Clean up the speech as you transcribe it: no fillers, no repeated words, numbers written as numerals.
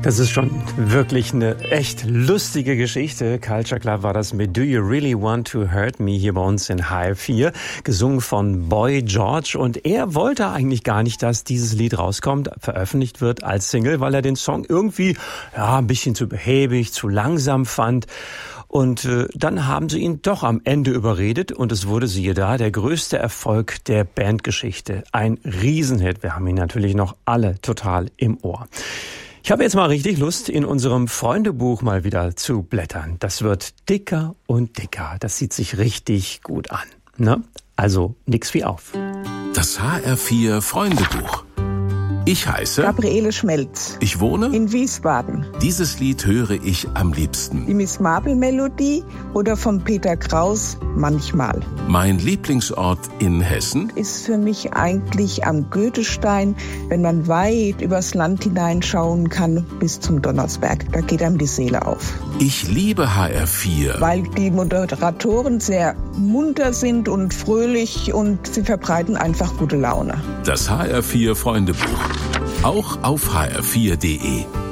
Das ist schon wirklich eine echt lustige Geschichte. Culture Club war das mit Do You Really Want to Hurt Me hier bei uns in HR4, gesungen von Boy George. Und er wollte eigentlich gar nicht, dass dieses Lied rauskommt, veröffentlicht wird als Single, weil er den Song irgendwie ein bisschen zu behäbig, zu langsam fand. Und dann haben sie ihn doch am Ende überredet und es wurde, siehe da, der größte Erfolg der Bandgeschichte. Ein Riesenhit. Wir haben ihn natürlich noch alle total im Ohr. Ich habe jetzt mal richtig Lust, in unserem Freundebuch mal wieder zu blättern. Das wird dicker und dicker. Das sieht sich richtig gut an. Ne? Also nix wie auf. Das HR4 Freundebuch. Ich heiße Gabriele Schmelz. Ich wohne in Wiesbaden. Dieses Lied höre ich am liebsten. Die Miss Marple Melodie oder von Peter Kraus manchmal. Mein Lieblingsort in Hessen Ist für mich eigentlich am Goethestein, wenn man weit übers Land hineinschauen kann bis zum Donnersberg. Da geht einem die Seele auf. Ich liebe HR4. Weil die Moderatoren sehr munter sind und fröhlich und sie verbreiten einfach gute Laune. Das HR4 Freundebuch. Auch auf hr4.de.